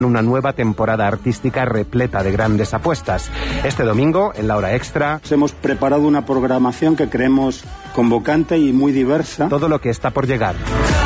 Una nueva temporada artística repleta de grandes apuestas. Este domingo, en la hora extra, hemos preparado una programación que creemos convocante y muy diversa. Todo lo que está por llegar.